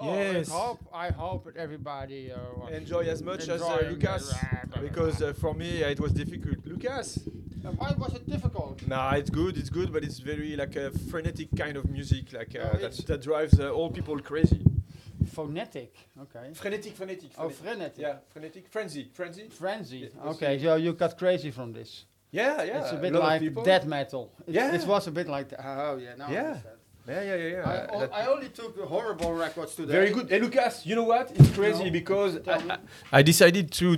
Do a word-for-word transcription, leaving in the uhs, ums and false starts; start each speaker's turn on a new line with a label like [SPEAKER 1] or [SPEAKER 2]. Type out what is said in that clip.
[SPEAKER 1] Yes.
[SPEAKER 2] I hope, I hope that everybody uh,
[SPEAKER 1] Enjoy as much as uh,
[SPEAKER 2] enjoying
[SPEAKER 1] Lucas,
[SPEAKER 2] the-
[SPEAKER 1] because uh, for me uh, it was difficult. Lucas?
[SPEAKER 2] Uh, why was it difficult?
[SPEAKER 1] Nah, it's good, it's good, but it's very like a frenetic kind of music, like uh,
[SPEAKER 2] Oh,
[SPEAKER 1] that,
[SPEAKER 2] it's-
[SPEAKER 1] that drives uh, all people crazy.
[SPEAKER 2] Phonetic. Okay.
[SPEAKER 1] Frenetic, frenetic.
[SPEAKER 2] Oh, frenetic.
[SPEAKER 1] Yeah, frenetic. Frenzy, frenzy.
[SPEAKER 2] Frenzy.
[SPEAKER 1] Yes,
[SPEAKER 2] Okay, so you got crazy from this.
[SPEAKER 1] Yeah, yeah.
[SPEAKER 2] It's a bit
[SPEAKER 1] lot of
[SPEAKER 2] like
[SPEAKER 1] people.
[SPEAKER 2] death metal. It,
[SPEAKER 1] Yeah.
[SPEAKER 2] it was a bit like that. Oh yeah, now I
[SPEAKER 1] Yeah.
[SPEAKER 2] understand.
[SPEAKER 1] Yeah, yeah, yeah. yeah.
[SPEAKER 2] I, o-
[SPEAKER 1] That-
[SPEAKER 2] I only took the horrible records today.
[SPEAKER 1] very good. Hey, Lucas, you know what? It's crazy
[SPEAKER 2] No.
[SPEAKER 1] because
[SPEAKER 2] Tell
[SPEAKER 1] I,
[SPEAKER 2] me.
[SPEAKER 1] I, I decided to